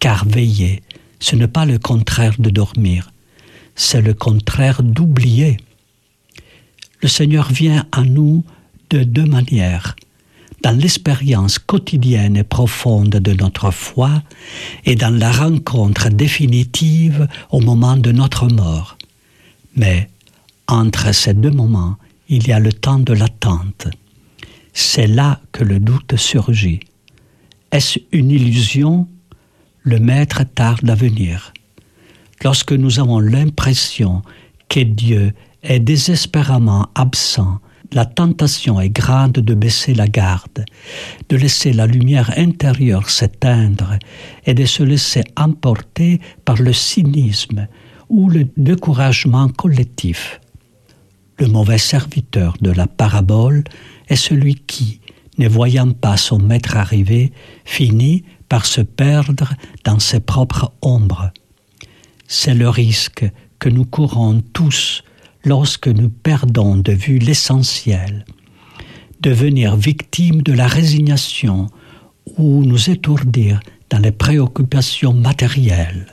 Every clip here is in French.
car veiller, ce n'est pas le contraire de dormir, c'est le contraire d'oublier. Le Seigneur vient à nous de deux manières, dans l'expérience quotidienne et profonde de notre foi et dans la rencontre définitive au moment de notre mort. Mais entre ces deux moments, il y a le temps de l'attente. C'est là que le doute surgit. Est-ce une illusion? Le Maître tarde à venir. Lorsque nous avons l'impression que Dieu est désespérément absent, la tentation est grande de baisser la garde, de laisser la lumière intérieure s'éteindre et de se laisser emporter par le cynisme ou le découragement collectif. Le mauvais serviteur de la parabole est celui qui, ne voyant pas son maître arriver, finit par se perdre dans ses propres ombres. C'est le risque que nous courons tous lorsque nous perdons de vue l'essentiel, devenir victime de la résignation ou nous étourdir dans les préoccupations matérielles.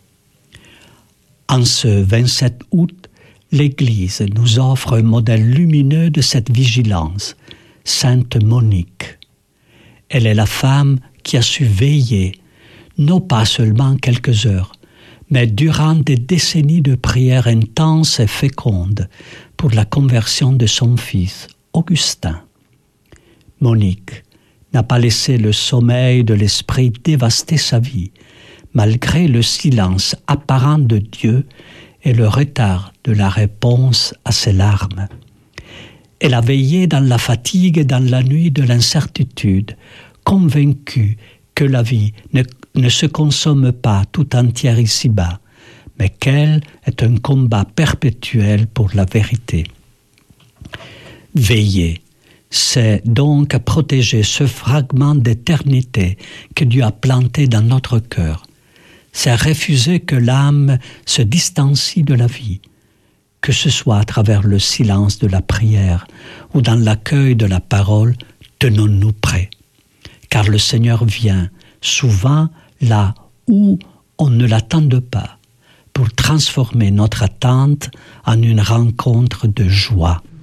En ce 27 août, l'Église nous offre un modèle lumineux de cette vigilance, Sainte Monique. Elle est la femme qui a su veiller, non pas seulement quelques heures, mais durant des décennies de prières intenses et fécondes pour la conversion de son fils, Augustin. Monique n'a pas laissé le sommeil de l'esprit dévaster sa vie, malgré le silence apparent de Dieu et le retard de la réponse à ses larmes. Elle a veillé dans la fatigue et dans la nuit de l'incertitude, convaincue que la vie ne se consomme pas tout entière ici-bas, mais qu'elle est un combat perpétuel pour la vérité. Veiller, c'est donc protéger ce fragment d'éternité que Dieu a planté dans notre cœur. C'est refuser que l'âme se distancie de la vie, que ce soit à travers le silence de la prière ou dans l'accueil de la parole, tenons-nous prêts. Car le Seigneur vient souvent là où on ne l'attend pas, pour transformer notre attente en une rencontre de joie.